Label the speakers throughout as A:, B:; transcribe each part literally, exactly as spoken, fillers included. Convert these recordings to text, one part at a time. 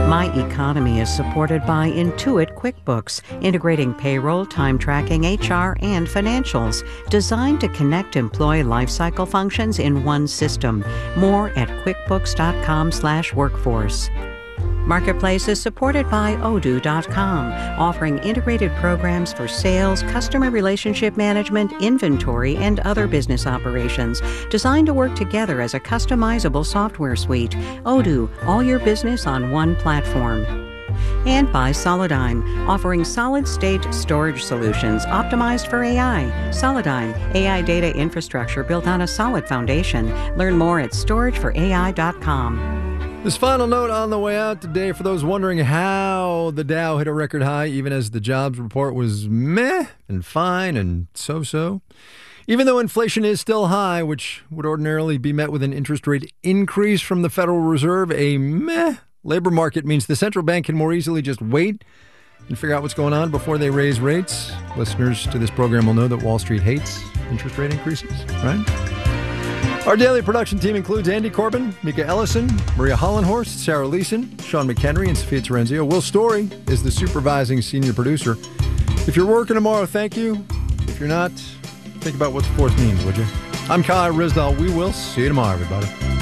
A: My Economy is supported by Intuit QuickBooks, integrating payroll, time tracking, H R, and financials, designed to connect employee lifecycle functions in one system. More at quickbooks.com slash workforce. Marketplace is supported by Odoo dot com, offering integrated programs for sales, customer relationship management, inventory, and other business operations, designed to work together as a customizable software suite. Odoo, all your business on one platform. And by Solidigm, offering solid-state storage solutions optimized for A I. Solidigm, A I data infrastructure built on a solid foundation. Learn more at storage for A I dot com.
B: This final note on the way out today for those wondering how the Dow hit a record high, even as the jobs report was meh and fine and so-so. Even though inflation is still high, which would ordinarily be met with an interest rate increase from the Federal Reserve, a meh labor market means the central bank can more easily just wait and figure out what's going on before they raise rates. Listeners to this program will know that Wall Street hates interest rate increases, right? Our daily production team includes Andy Corbin, Mika Ellison, Maria Hollenhorst, Sarah Leeson, Sean McHenry, and Sophia Terenzio. Will Story is the supervising senior producer. If you're working tomorrow, thank you. If you're not, think about what the fourth means, would you? I'm Kai Rizdal. We will see you tomorrow, everybody.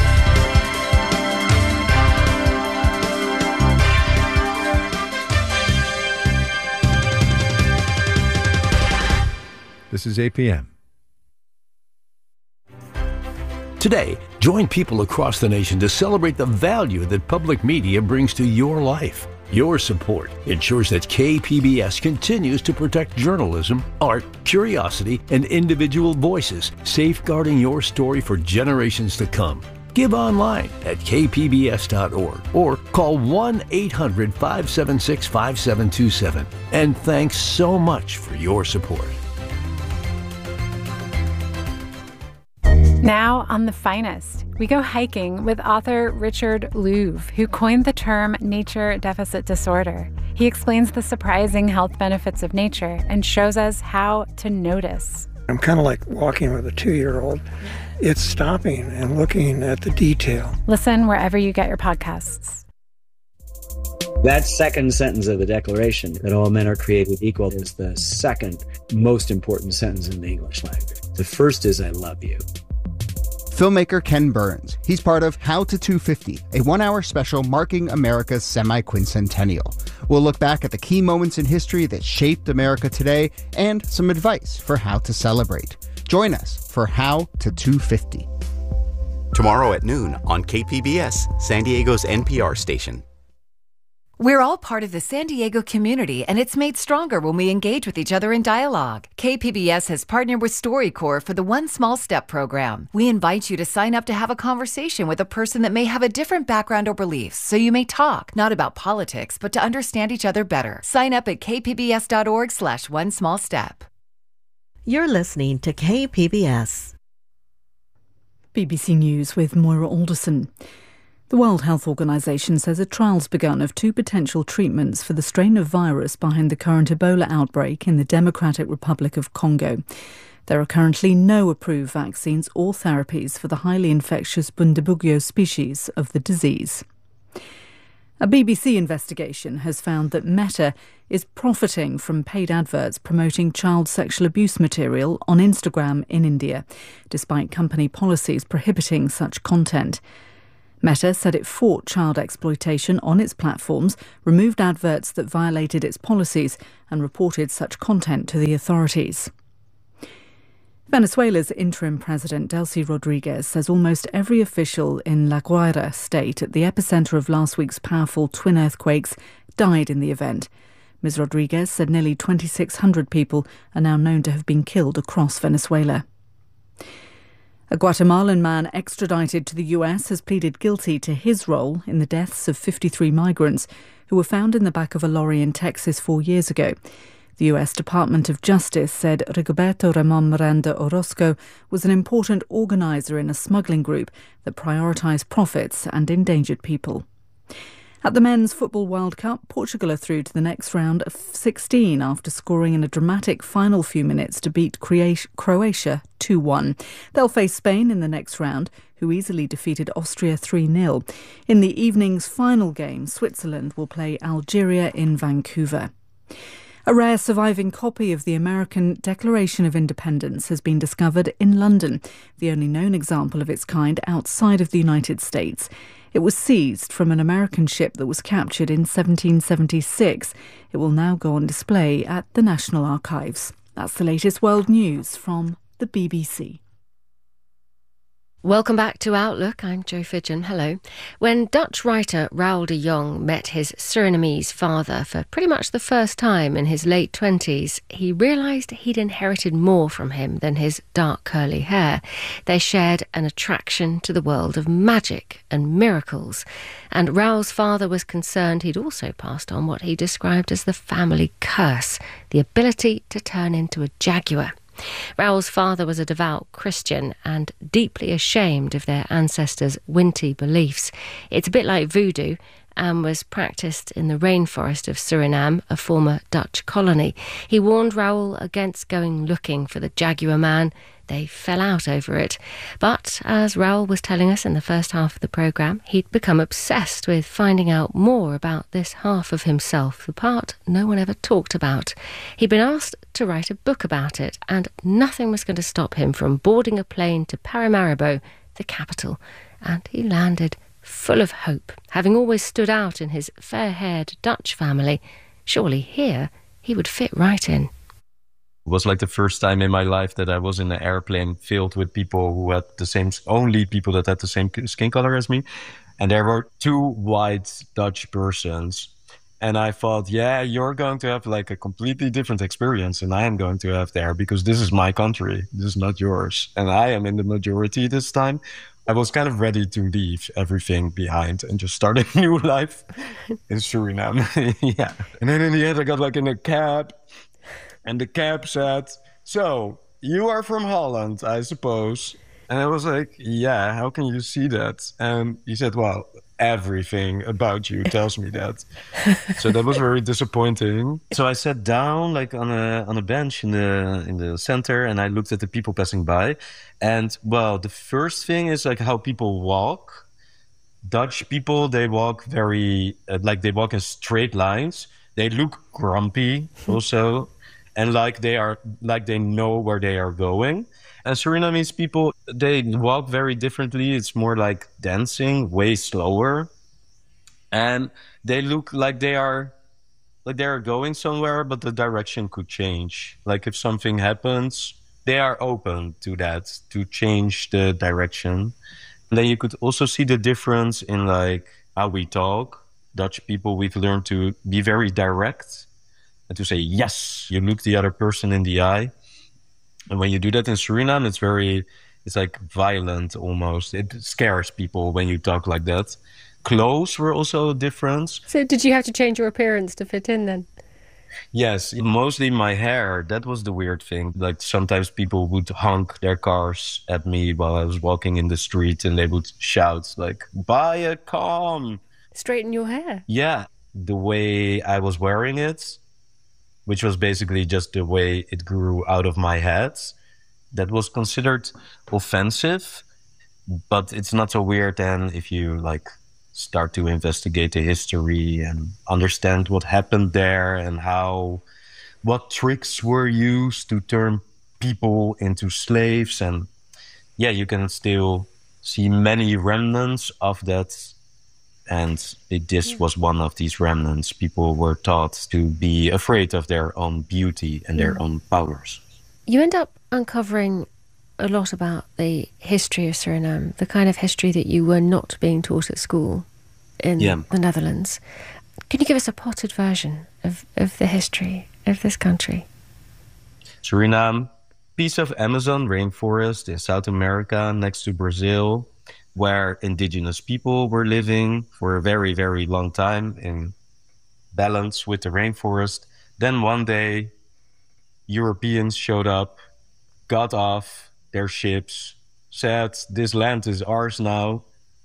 B: This is eight p.m.
C: Today, join people across the nation to celebrate the value that public media brings to your life. Your support ensures that K P B S continues to protect journalism, art, curiosity, and individual voices, safeguarding your story for generations to come. Give online at k p b s dot org or call one eight hundred five seven six five seven two seven. And thanks so much for your support.
D: Now on The Finest, we go hiking with author Richard Louv, who coined the term nature deficit disorder. He explains the surprising health benefits of nature and shows us how to notice.
E: I'm kind of like walking with a two-year-old. It's stopping and looking at the detail.
D: Listen wherever you get your podcasts.
F: That second sentence of the Declaration, that all men are created equal, is the second most important sentence in the English language. The first is, I love you.
G: Filmmaker Ken Burns. He's part of How to two fifty, a one-hour special marking America's semi-quincentennial. We'll look back at the key moments in history that shaped America today and some advice for how to celebrate. Join us for How to two fifty.
H: Tomorrow at noon on K P B S, San Diego's N P R station.
I: We're all part of the San Diego community, and it's made stronger when we engage with each other in dialogue. K P B S has partnered with StoryCorps for the One Small Step program. We invite you to sign up to have a conversation with a person that may have a different background or beliefs, so you may talk, not about politics, but to understand each other better. Sign up at k p b s dot org slash one small step.
J: You're listening to K P B S.
K: B B C News with Moira Alderson. The World Health Organization says a trial's begun of two potential treatments for the strain of virus behind the current Ebola outbreak in the Democratic Republic of Congo. There are currently no approved vaccines or therapies for the highly infectious Bundibugyo species of the disease. A B B C investigation has found that Meta is profiting from paid adverts promoting child sexual abuse material on Instagram in India, despite company policies prohibiting such content. Meta said it fought child exploitation on its platforms, removed adverts that violated its policies, and reported such content to the authorities. Venezuela's interim president, Delcy Rodriguez, says almost every official in La Guaira state, at the epicenter of last week's powerful twin earthquakes, died in the event. Miz Rodriguez said nearly twenty-six hundred people are now known to have been killed across Venezuela. A Guatemalan man extradited to the U S has pleaded guilty to his role in the deaths of fifty-three migrants who were found in the back of a lorry in Texas four years ago. The U S Department of Justice said Rigoberto Ramon Miranda Orozco was an important organizer in a smuggling group that prioritized profits and endangered people. At the Men's Football World Cup, Portugal are through to the next round of sixteen after scoring in a dramatic final few minutes to beat Croatia two one. They'll face Spain in the next round, who easily defeated Austria three nil. In the evening's final game, Switzerland will play Algeria in Vancouver. A rare surviving copy of the American Declaration of Independence has been discovered in London, the only known example of its kind outside of the United States. It was seized from an American ship that was captured in seventeen seventy-six. It will now go on display at the National Archives. That's the latest world news from the B B C.
L: Welcome back to Outlook. I'm Jo Fidgen. Hello. When Dutch writer Raoul de Jong met his Surinamese father for pretty much the first time in his late twenties, he realised he'd inherited more from him than his dark curly hair. They shared an attraction to the world of magic and miracles. And Raoul's father was concerned he'd also passed on what he described as the family curse, the ability to turn into a jaguar. Raoul's father was a devout Christian and deeply ashamed of their ancestors' Winti beliefs. It's a bit like voodoo and was practised in the rainforest of Suriname, a former Dutch colony. He warned Raoul against going looking for the Jaguar man. They fell out over it. But, as Raoul was telling us in the first half of the programme, he'd become obsessed with finding out more about this half of himself, the part no one ever talked about. He'd been asked to write a book about it, and nothing was going to stop him from boarding a plane to Paramaribo, the capital. And he landed full of hope, having always stood out in his fair-haired Dutch family. Surely here he would fit right in.
M: It was like the first time in my life that I was in an airplane filled with people who had the same, only people that had the same skin color as me. And there were two white Dutch persons. And I thought, yeah, you're going to have like a completely different experience than I am going to have there, because this is my country. This is not yours. And I am in the majority this time. I was kind of ready to leave everything behind and just start a new life in Suriname. Yeah. And then in the end, I got like in a cab. And the cab said, so, you are from Holland, I suppose. And I was like, yeah, how can you see that? And he said, well, everything about you tells me that. So that was very disappointing. So I sat down like on a on a bench in the in the center, and I looked at the people passing by. And, well, the first thing is like how people walk. Dutch people, they walk very, uh, like they walk in straight lines. They look grumpy also. And like they are, like they know where they are going. And Surinamese people, they walk very differently. It's more like dancing, way slower. And they look like they are, like they are going somewhere, but the direction could change. Like if something happens, they are open to that, to change the direction. And then you could also see the difference in like how we talk. Dutch people, we've learned to be very direct. And to say, yes, you look the other person in the eye. And when you do that in Suriname, it's very, it's like violent almost. It scares people when you talk like that. Clothes were also a difference.
L: So did you have to change your appearance to fit in then?
M: Yes, mostly my hair. That was the weird thing. Like sometimes people would honk their cars at me while I was walking in the street, and they would shout like, buy a comb.
L: Straighten your hair.
M: Yeah, the way I was wearing it, which was basically just the way it grew out of my head. That was considered offensive, but it's not so weird then if you like start to investigate the history and understand what happened there and how, what tricks were used to turn people into slaves. And yeah, you can still see many remnants of that. And it, this was one of these remnants. People were taught to be afraid of their own beauty and their own powers.
L: You end up uncovering a lot about the history of Suriname, the kind of history that you were not being taught at school in yeah. the Netherlands. Can you give us a potted version of, of the history of this country?
M: Suriname, piece of Amazon rainforest in South America next to Brazil, where indigenous people were living for a very, very long time in balance with the rainforest. Then one day, Europeans showed up, got off their ships, said, this land is ours now,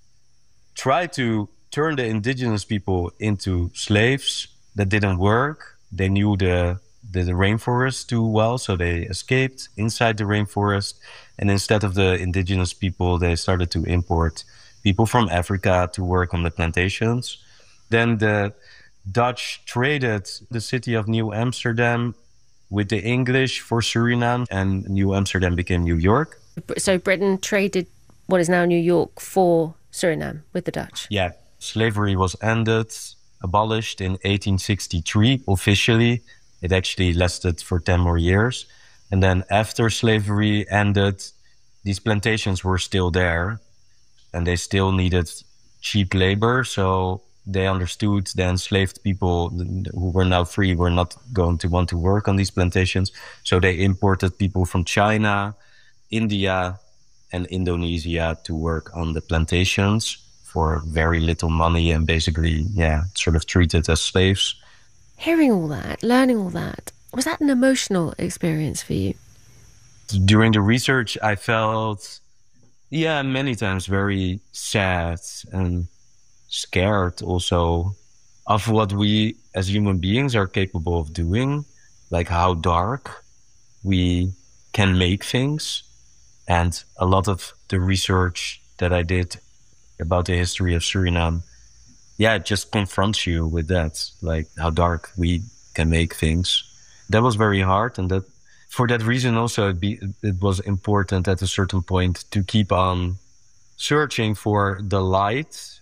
M: tried to turn the indigenous people into slaves. That didn't work. They knew the the, the rainforest too well, so they escaped inside the rainforest. And instead of the indigenous people, they started to import people from Africa to work on the plantations. Then the Dutch traded the city of New Amsterdam with the English for Suriname, and New Amsterdam became New York.
L: So Britain traded what is now New York for Suriname with the Dutch?
M: Yeah. Slavery was ended, abolished in eighteen sixty-three officially. It actually lasted for ten more years. And then after slavery ended, these plantations were still there and they still needed cheap labor. So they understood the enslaved people who were now free were not going to want to work on these plantations. So they imported people from China, India, and Indonesia to work on the plantations for very little money and basically, yeah, sort of treated as slaves.
L: Hearing all that, learning all that, was that an emotional experience for you?
M: During the research, I felt, yeah, many times very sad and scared also of what we as human beings are capable of doing, like how dark we can make things. And a lot of the research that I did about the history of Suriname, yeah, it just confronts you with that, like how dark we can make things. That was very hard, and that for that reason also it, be, it was important at a certain point to keep on searching for the light.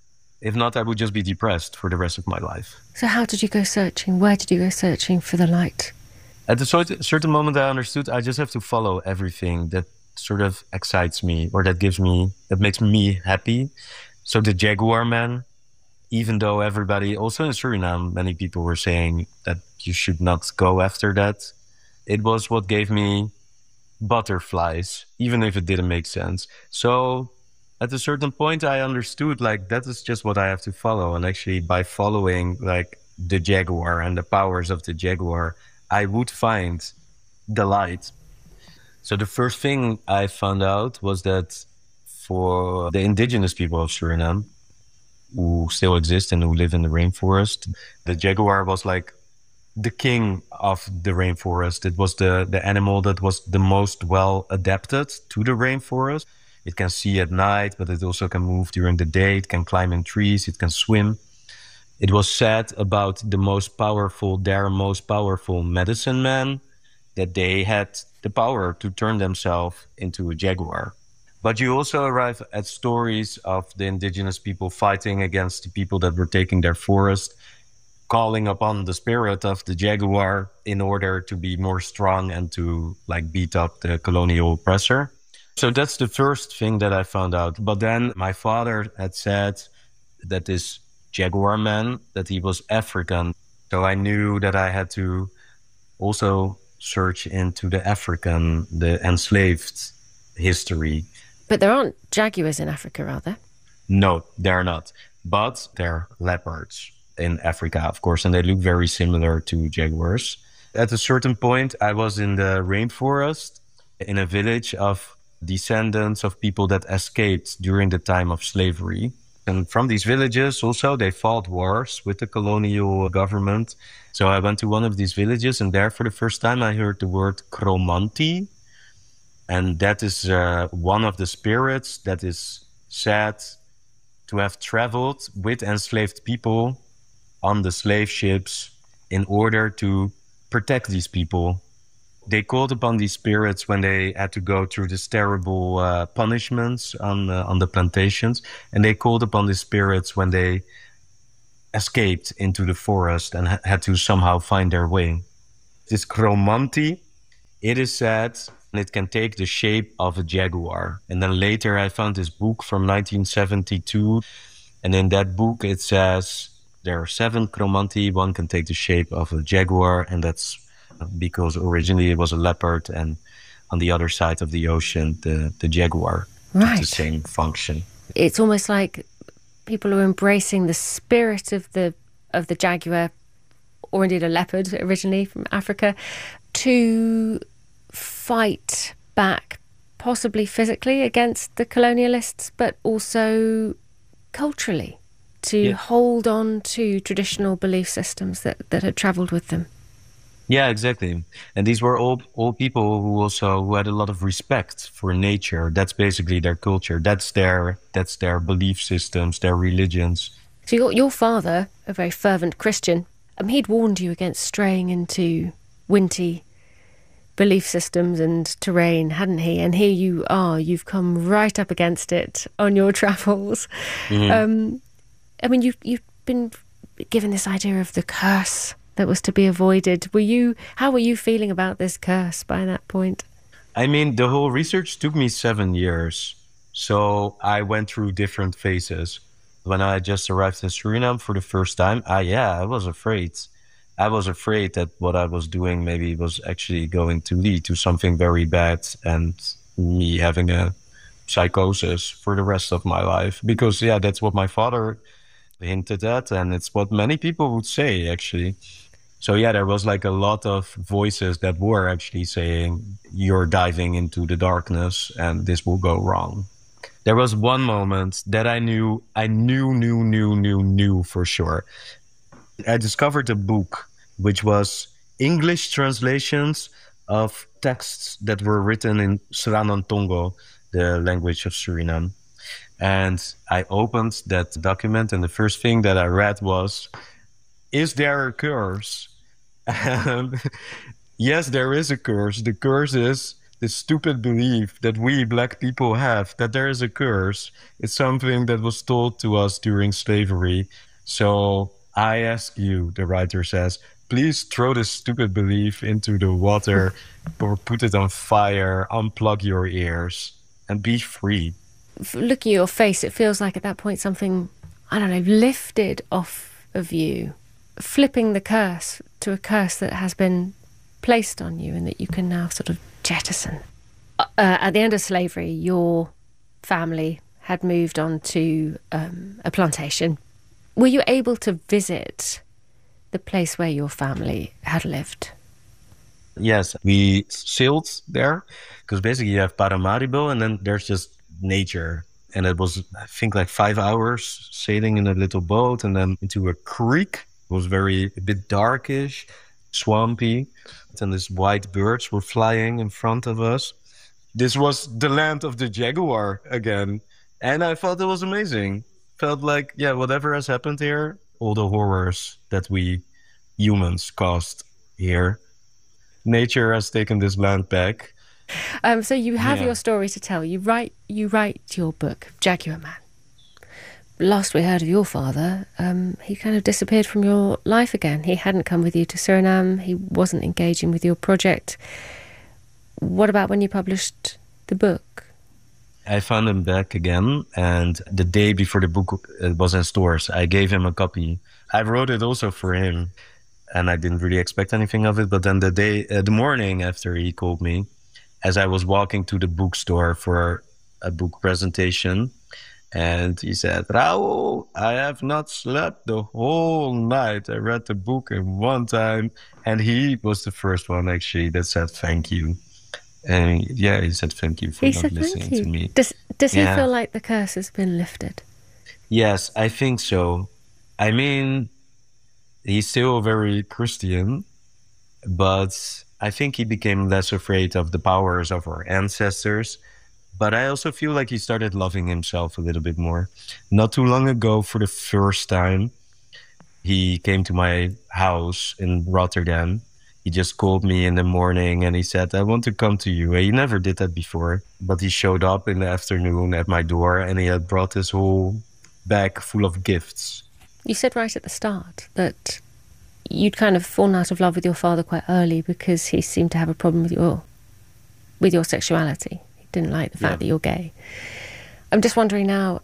M: If not, I would just be depressed for the rest of my life.
L: So how did you go searching? Where did you go searching for the light?
M: At a certain moment I understood I just have to follow everything that sort of excites me or that gives me, that makes me happy. So the Jaguar Man, even though everybody, also in Suriname, many people were saying that you should not go after that, it was what gave me butterflies, even if it didn't make sense. So at a certain point I understood like that is just what I have to follow. And actually by following like the Jaguar and the powers of the Jaguar, I would find the light. So the first thing I found out was that for the indigenous people of Suriname, who still exist and who live in the rainforest, the jaguar was like the king of the rainforest. It was the, the animal that was the most well adapted to the rainforest. It can see at night, but it also can move during the day. It can climb in trees. It can swim. It was said about the most powerful, their most powerful medicine man, that they had the power to turn themselves into a jaguar. But you also arrive at stories of the indigenous people fighting against the people that were taking their forest, calling upon the spirit of the jaguar in order to be more strong and to like beat up the colonial oppressor. So that's the first thing that I found out. But then my father had said that this Jaguar Man, that he was African. So I knew that I had to also search into the African, the enslaved history.
L: But there aren't jaguars in Africa, are there?
M: No, there are not. But there are leopards in Africa, of course, and they look very similar to jaguars. At a certain point, I was in the rainforest in a village of descendants of people that escaped during the time of slavery. And from these villages also, they fought wars with the colonial government. So I went to one of these villages, and there for the first time I heard the word Kromanti. And that is uh, one of the spirits that is said to have traveled with enslaved people on the slave ships in order to protect these people. They called upon these spirits when they had to go through this terrible uh, punishments on uh, on the plantations, and they called upon these spirits when they escaped into the forest and ha- had to somehow find their way. This Kromanti, it is said, and it can take the shape of a jaguar. And then later I found this book from nineteen seventy-two, and in that book it says there are seven Kromanti. One can take the shape of a jaguar, and that's because originally it was a leopard, and on the other side of the ocean, the, the jaguar.
L: Right.
M: The same function.
L: It's almost like people are embracing the spirit of the of the jaguar, or indeed a leopard originally from Africa, to fight back, possibly physically against the colonialists, but also culturally, to
M: Yeah.
L: hold on to traditional belief systems that, that had travelled with them.
M: Yeah, exactly. And these were all all people who also who had a lot of respect for nature. That's basically their culture. That's their that's their belief systems, their religions.
L: So your your father, a very fervent Christian, um, he'd warned you against straying into Winty belief systems and terrain, hadn't he? And here you are, you've come right up against it on your travels. Mm-hmm. Um, I mean, you've, you've been given this idea of the curse that was to be avoided. Were you, how were you feeling about this curse by that point?
M: I mean, the whole research took me seven years. So I went through different phases. When I just arrived in Suriname for the first time, I, yeah, I was afraid. I was afraid that what I was doing maybe was actually going to lead to something very bad and me having a psychosis for the rest of my life. Because, yeah, that's what my father hinted at, and it's what many people would say, actually. So, yeah, there was like a lot of voices that were actually saying, you're diving into the darkness and this will go wrong. There was one moment that I knew, I knew, knew, knew, knew, knew for sure. I discovered a book which was English translations of texts that were written in Sranan-Tongo, the language of Suriname. And I opened that document, and the first thing that I read was, is there a curse? And yes, there is a curse. The curse is the stupid belief that we black people have, that there is a curse. It's something that was told to us during slavery. So I ask you, the writer says, please throw this stupid belief into the water or put it on fire, unplug your ears, and be free.
L: Looking at your face, it feels like at that point something, I don't know, lifted off of you, flipping the curse to a curse that has been placed on you and that you can now sort of jettison. Uh, at the end of slavery, your family had moved on to um, a plantation. Were you able to visit the place where your family had lived?
M: Yes, we sailed there because basically you have Paramaribo and then there's just nature. And it was, I think, like five hours sailing in a little boat and then into a creek. It was very, a bit darkish, swampy. And these white birds were flying in front of us. This was the land of the jaguar again. And I thought it was amazing. Felt like, yeah, whatever has happened here, all the horrors that we humans caused here, nature has taken this land back.
L: Um, so you have
M: yeah.
L: your story to tell. You write, you write your book, Jaguar Man. Last we heard of your father, um, he kind of disappeared from your life again. He hadn't come with you to Suriname. He wasn't engaging with your project. What about when you published the book?
M: I found him back again, and the day before the book was in stores, I gave him a copy. I wrote it also for him, and I didn't really expect anything of it. But then the day, uh, the morning after he called me, as I was walking to the bookstore for a book presentation, and he said, Raul, I have not slept the whole night. I read the book in one time, and he was the first one actually that said thank you. And yeah, he said thank you for
L: he
M: not
L: said
M: listening
L: thank you.
M: to me.
L: Does does he
M: yeah.
L: feel like the curse has been lifted?
M: Yes, I think so. I mean, he's still very Christian, but I think he became less afraid of the powers of our ancestors. But I also feel like he started loving himself a little bit more. Not too long ago, for the first time, he came to my house in Rotterdam. He just called me in the morning and he said, I want to come to you. He never did that before, but he showed up in the afternoon at my door and he had brought this whole bag full of gifts.
L: You said right at the start that you'd kind of fallen out of love with your father quite early because he seemed to have a problem with your with your sexuality. He didn't like the fact yeah. that you're gay. I'm just wondering now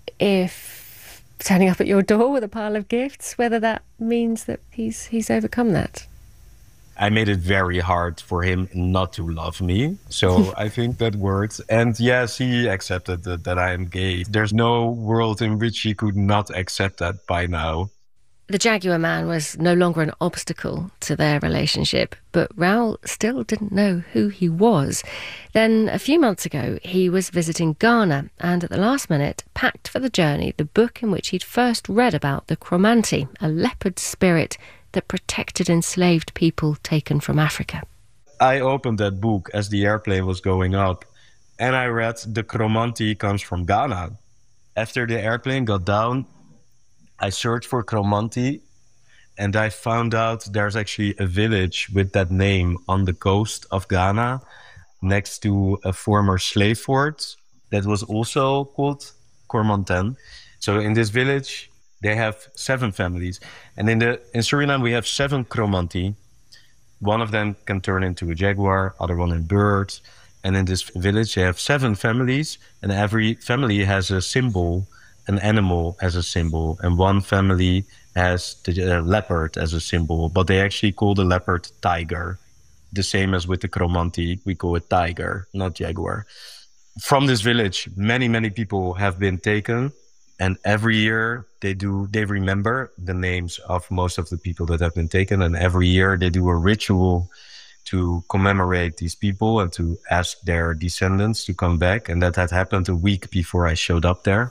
L: if turning up at your door with a pile of gifts, whether that means that he's he's overcome that.
M: I made it very hard for him not to love me. So I think that worked. And yes, he accepted that, that I am gay. There's no world in which he could not accept that by now.
L: The Jaguar Man was no longer an obstacle to their relationship, but Raul still didn't know who he was. Then, a few months ago, he was visiting Ghana and at the last minute packed for the journey the book in which he'd first read about the Chromanti, a leopard spirit that protected enslaved people taken from Africa.
M: I opened that book as the airplane was going up, and I read the Cromanti comes from Ghana. After the airplane got down, I searched for Cromanti, and I found out there's actually a village with that name on the coast of Ghana, next to a former slave fort that was also called Cormonten. So in this village, they have seven families. And in the in Suriname, we have seven Cromanti. One of them can turn into a jaguar, other one in birds. And in this village, they have seven families, and every family has a symbol, an animal as a symbol. And one family has the uh, leopard as a symbol, but they actually call the leopard tiger. The same as with the Cromanti, we call it tiger, not jaguar. From this village, many, many people have been taken. And every year they do, they remember the names of most of the people that have been taken. And every year they do a ritual to commemorate these people and to ask their descendants to come back. And that had happened a week before I showed up there.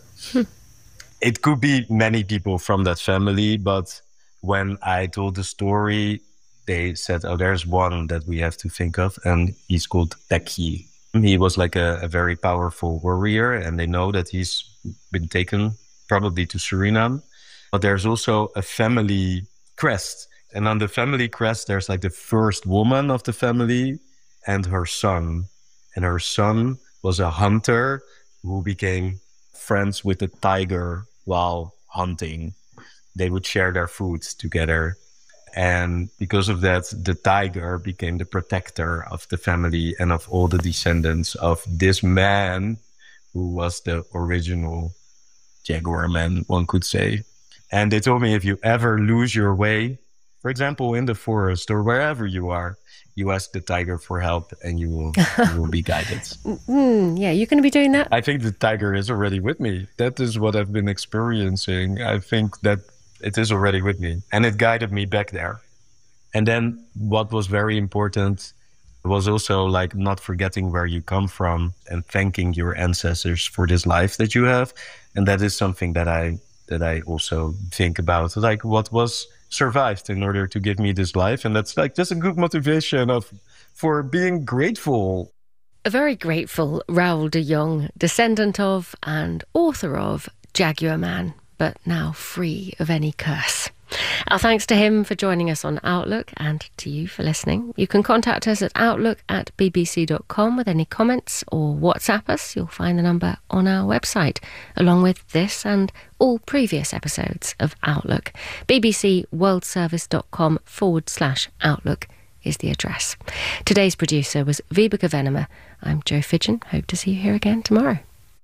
M: It could be many people from that family, but when I told the story, they said, oh, there's one that we have to think of, and he's called Tekyi. He was like a, a very powerful warrior, and they know that he's been taken probably to Suriname. But there's also a family crest. And on the family crest, there's like the first woman of the family and her son. And her son was a hunter who became friends with the tiger while hunting. They would share their food together. And because of that, the tiger became the protector of the family and of all the descendants of this man who was the original jaguar man, one could say. And they told me if you ever lose your way, for example, in the forest or wherever you are, you ask the tiger for help and you will, you will be guided.
L: Mm, yeah, you're going to be doing that?
M: I think the tiger is already with me. That is what I've been experiencing. I think that it is already with me. And it guided me back there. And then what was very important was also like not forgetting where you come from and thanking your ancestors for this life that you have. And that is something that I that I also think about, like what was survived in order to give me this life. And that's like just a good motivation of for being grateful.
L: A very grateful Raoul de Jong, descendant of and author of Jaguar Man, but now free of any curse. Our thanks to him for joining us on Outlook and to you for listening. You can contact us at outlook at b b c dot com with any comments or WhatsApp us. You'll find the number on our website, along with this and all previous episodes of Outlook. bbcworldservice.com forward slash Outlook is the address. Today's producer was Vibeke Venema. I'm Jo Fidgen. Hope to see you here again tomorrow.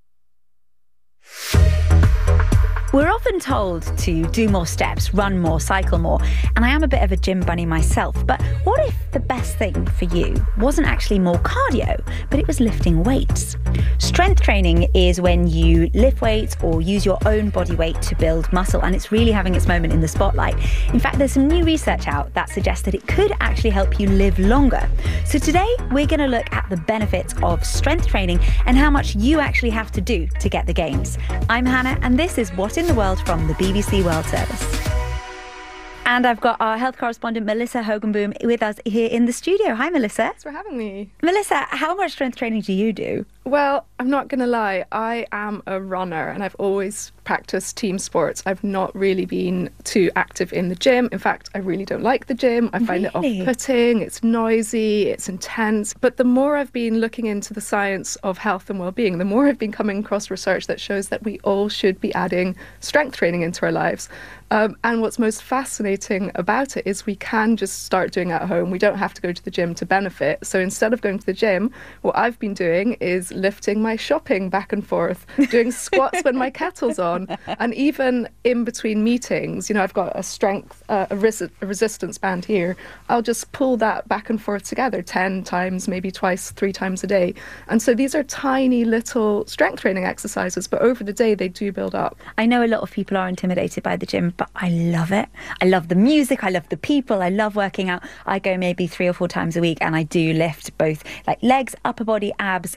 N: We're often told to do more steps, run more, cycle more, and I am a bit of a gym bunny myself, but what if the best thing for you wasn't actually more cardio, but it was lifting weights? Strength training is when you lift weights or use your own body weight to build muscle, and it's really having its moment in the spotlight. In fact, there's some new research out that suggests that it could actually help you live longer. So today, we're going to look at the benefits of strength training and how much you actually have to do to get the gains. I'm Hannah, and this is What in the World from the B B C World Service. And I've got our health correspondent Melissa Hogenboom with us here in the studio. Hi, Melissa.
O: Thanks for having me.
N: Melissa, how much strength training do you do?
O: Well, I'm not going to lie. I am a runner and I've always practiced team sports. I've not really been too active in the gym. In fact, I really don't like the gym. I find really? it off-putting. It's noisy. It's intense. But the more I've been looking into the science of health and well-being, the more I've been coming across research that shows that we all should be adding strength training into our lives. Um, and what's most fascinating about it is we can just start doing it at home. We don't have to go to the gym to benefit. So instead of going to the gym, what I've been doing is lifting my shopping back and forth, doing squats when my kettle's on, and even in between meetings, you know, I've got a strength, uh, a, res- a resistance band here. I'll just pull that back and forth together ten times, maybe twice, three times a day. And so these are tiny little strength training exercises, but over the day they do build up.
N: I know a lot of people are intimidated by the gym, but I love it. I love the music. I love the people. I love working out. I go maybe three or four times a week and I do lift both like legs, upper body, abs, and I found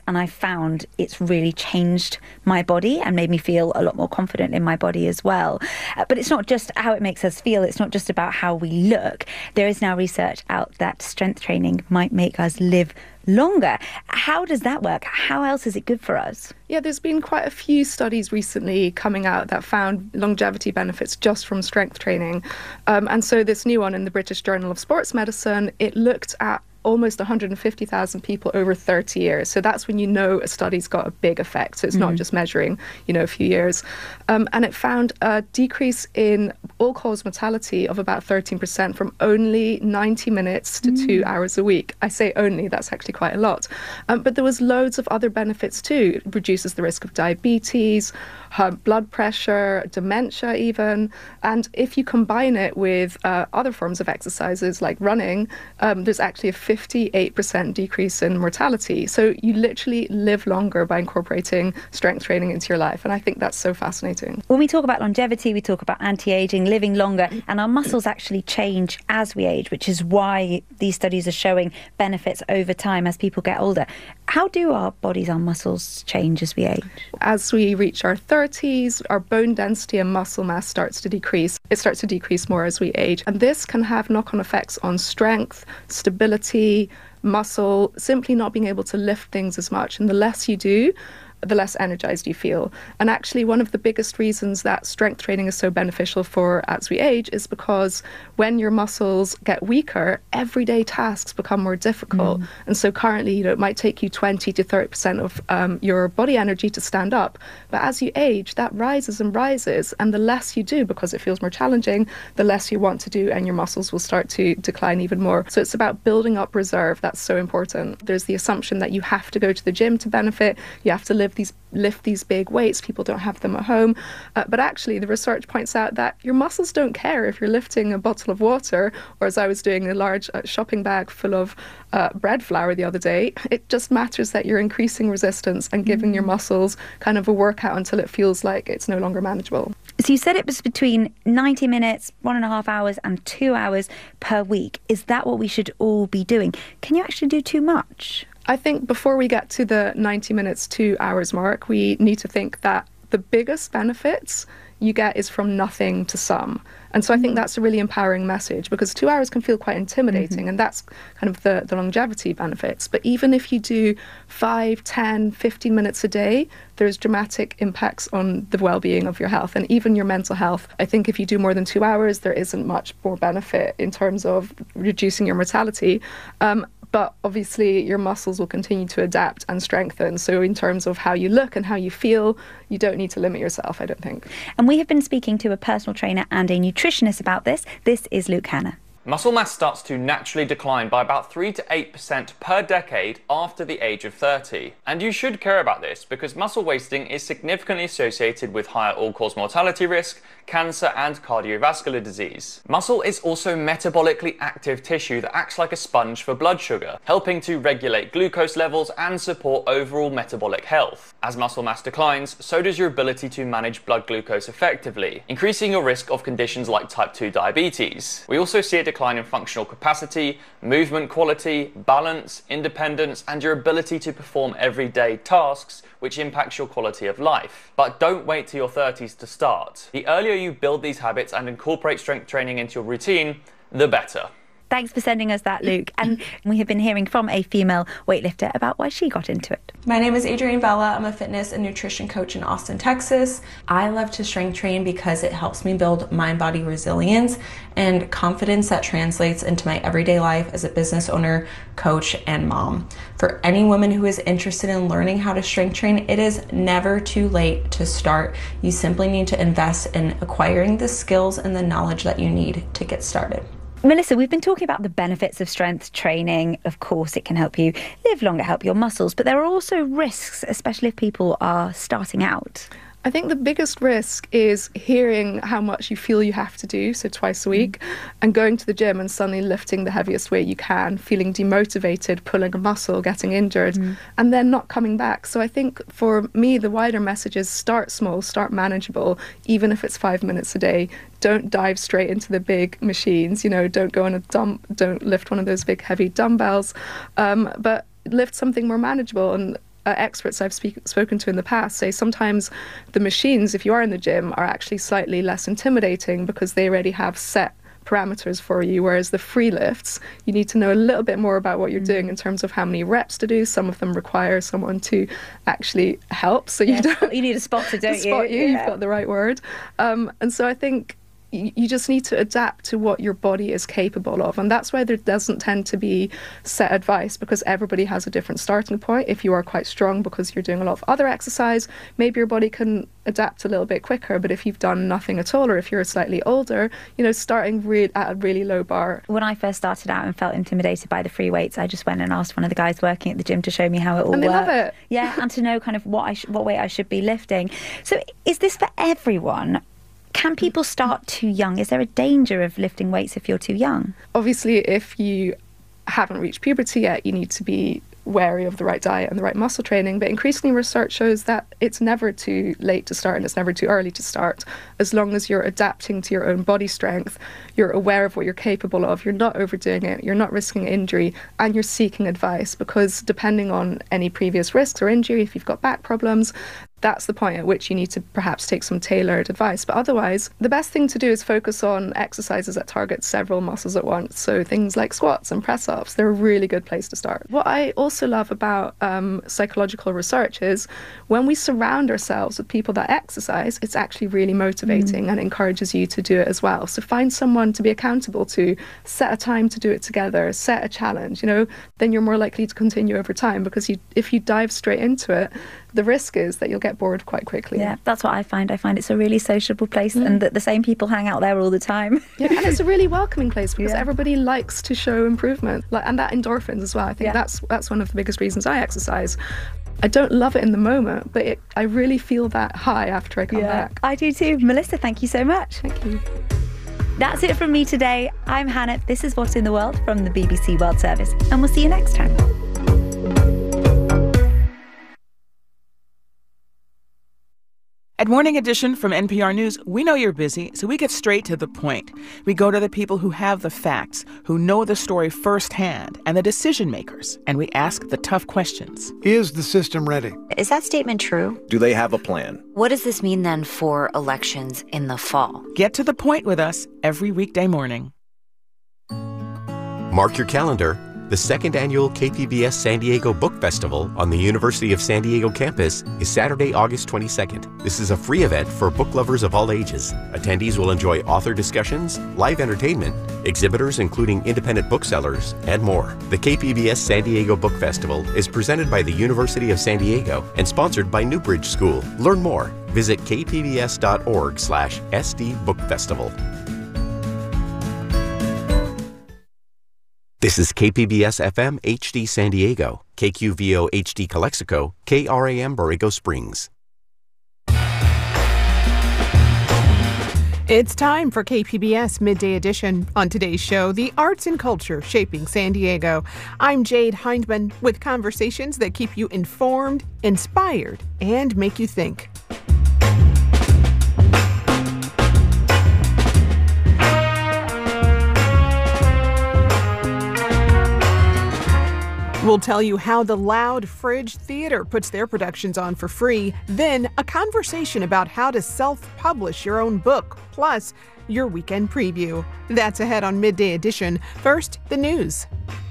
N: found it's really changed my body and made me feel a lot more confident in my body as well. Uh, but it's not just how it makes us feel. It's not just about how we look. There is now research out that strength training might make us live longer. How does that work? How else is it good for us?
O: Yeah, there's been quite a few studies recently coming out that found longevity benefits just from strength training. Um, and so this new one in the British Journal of Sports Medicine, it looked at almost one hundred fifty thousand people over thirty years. So that's when you know a study's got a big effect. So it's mm-hmm. not just measuring, you know, a few years. Um, and it found a decrease in all-cause mortality of about thirteen percent from only ninety minutes to mm. two hours a week. I say only, that's actually quite a lot. Um, but there was loads of other benefits too. It reduces the risk of diabetes, uh, blood pressure, dementia even. And if you combine it with uh, other forms of exercises like running, um, there's actually a fifty-eight percent decrease in mortality. So you literally live longer by incorporating strength training into your life. And I think that's so fascinating.
N: When we talk about longevity, we talk about anti-aging, living longer, and our muscles actually change as we age, which is why these studies are showing benefits over time as people get older. How do our bodies, our muscles change as we age?
O: As we reach our thirties, our bone density and muscle mass starts to decrease. It starts to decrease more as we age. And this can have knock-on effects on strength, stability, muscle, simply not being able to lift things as much. And the less you do, the less energized you feel. And actually one of the biggest reasons that strength training is so beneficial for as we age is because when your muscles get weaker, everyday tasks become more difficult. Mm. And so currently, you know, it might take you twenty to thirty percent of um, your body energy to stand up. But as you age, that rises and rises. And the less you do, because it feels more challenging, the less you want to do, and your muscles will start to decline even more. So it's about building up reserve. That's so important. There's the assumption that you have to go to the gym to benefit. You have to live these lift these big weights. People don't have them at home. Uh, but actually, the research points out that your muscles don't care if you're lifting a bottle of water, or as I was doing a large uh, shopping bag full of uh, bread flour the other day. It just matters that you're increasing resistance and giving mm. your muscles kind of a workout until it feels like it's no longer manageable.
N: So you said it was between ninety minutes, one and a half hours and two hours per week. Is that what we should all be doing? Can you actually do too much?
O: I think before we get to the ninety minutes, two hours mark, we need to think that the biggest benefits you get is from nothing to some. And so I think that's a really empowering message, because two hours can feel quite intimidating, mm-hmm. and that's kind of the, the longevity benefits. But even if you do five, ten, fifteen minutes a day, there's dramatic impacts on the well-being of your health and even your mental health. I think if you do more than two hours, there isn't much more benefit in terms of reducing your mortality. Um, But obviously your muscles will continue to adapt and strengthen. So in terms of how you look and how you feel, you don't need to limit yourself, I don't think.
N: And we have been speaking to a personal trainer and a nutritionist about this. This is Luke Hanna.
P: Muscle mass starts to naturally decline by about three to eight percent per decade after the age of thirty. And you should care about this because muscle wasting is significantly associated with higher all-cause mortality risk, cancer and cardiovascular disease. Muscle is also metabolically active tissue that acts like a sponge for blood sugar, helping to regulate glucose levels and support overall metabolic health. As muscle mass declines, so does your ability to manage blood glucose effectively, increasing your risk of conditions like type two diabetes. We also see a decline in functional capacity, movement quality, balance, independence, and your ability to perform everyday tasks, which impacts your quality of life. But don't wait till your thirties to start. The earlier you build these habits and incorporate strength training into your routine, the better.
N: Thanks for sending us that, Luke. And we have been hearing from a female weightlifter about why she got into it.
Q: My name is Adrienne Vella. I'm a fitness and nutrition coach in Austin, Texas. I love to strength train because it helps me build mind-body resilience and confidence that translates into my everyday life as a business owner, coach, and mom. For any woman who is interested in learning how to strength train, it is never too late to start. You simply need to invest in acquiring the skills and the knowledge that you need to get started.
N: Melissa, we've been talking about the benefits of strength training. Of course, it can help you live longer, help your muscles, but there are also risks, especially if people are starting out.
O: I think the biggest risk is hearing how much you feel you have to do, so twice a week, mm. and going to the gym and suddenly lifting the heaviest weight you can, feeling demotivated, pulling a muscle, getting injured, mm. and then not coming back. So I think for me, the wider message is start small, start manageable, even if it's five minutes a day. Don't dive straight into the big machines, you know, don't go on a dump, don't lift one of those big heavy dumbbells, um, but lift something more manageable. And uh, experts I've speak, spoken to in the past say sometimes the machines, if you are in the gym, are actually slightly less intimidating because they already have set parameters for you, whereas the free lifts, you need to know a little bit more about what you're doing in terms of how many reps to do. Some of them require someone to actually help, so you
N: yeah,
O: don't
N: you need a spotter, don't you?
O: Spot you,
N: yeah.
O: You've got the right word. Um, and so I think you just need to adapt to what your body is capable of. And that's why there doesn't tend to be set advice, because everybody has a different starting point. If you are quite strong because you're doing a lot of other exercise, maybe your body can adapt a little bit quicker. But if you've done nothing at all, or if you're slightly older, you know, starting re- at a really low bar.
N: When I first started out and felt intimidated by the free weights, I just went and asked one of the guys working at the gym to show me how it all
O: and they
N: worked.
O: love it.
N: Yeah, and to know kind of what I sh- what weight I should be lifting. So is this for everyone? Can people start too young? Is there a danger of lifting weights if you're too young?
O: Obviously, if you haven't reached puberty yet, you need to be wary of the right diet and the right muscle training. But increasingly, research shows that it's never too late to start and it's never too early to start. As long as you're adapting to your own body strength, you're aware of what you're capable of, you're not overdoing it, you're not risking injury, and you're seeking advice. Because depending on any previous risks or injury, if you've got back problems, that's the point at which you need to perhaps take some tailored advice. But otherwise, the best thing to do is focus on exercises that target several muscles at once. So things like squats and press-ups, they're a really good place to start. What I also love about um, psychological research is when we surround ourselves with people that exercise, it's actually really motivating mm. and encourages you to do it as well. So find someone to be accountable to, set a time to do it together, set a challenge, you know, then you're more likely to continue over time, because you, if you dive straight into it, the risk is that you'll get bored quite quickly.
N: Yeah, that's what I find. I find it's a really sociable place mm. and that the same people hang out there all the time.
O: Yeah, and it's a really welcoming place because
N: yeah.
O: everybody likes to show improvement. Like, and that endorphins as well. I think yeah. that's that's one of the biggest reasons I exercise. I don't love it in the moment, but it, I really feel that high after I come
N: yeah,
O: back.
N: I do too. Melissa, thank you so much.
O: Thank you.
N: That's it from me today. I'm Hannah. This is What's in the World from the B B C World Service, and we'll see you next time.
R: At Morning Edition from N P R News, we know you're busy, so we get straight to the point. We go to the people who have the facts, who know the story firsthand, and the decision makers, and we ask the tough questions.
S: Is the system ready?
T: Is that statement true?
U: Do they have a plan?
T: What does this mean then for elections in the fall?
R: Get to the point with us every weekday morning.
H: Mark your calendar. The second annual K P B S San Diego Book Festival on the University of San Diego campus is Saturday, August twenty-second. This is a free event for book lovers of all ages. Attendees will enjoy author discussions, live entertainment, exhibitors including independent booksellers, and more. The K P B S San Diego Book Festival is presented by the University of San Diego and sponsored by Newbridge School. Learn more. Visit kpbs.org slash sdbookfestival. This is K P B S F M H D San Diego, K Q V O H D Calexico, K R A M Borrego Springs.
V: It's time for K P B S Midday Edition. On today's show, the arts and culture shaping San Diego. I'm Jade Hindman with conversations that keep you informed, inspired, and make you think. We'll tell you how the Loud Fridge Theater puts their productions on for free, then a conversation about how to self-publish your own book, plus your weekend preview. That's ahead on Midday Edition. First, the news.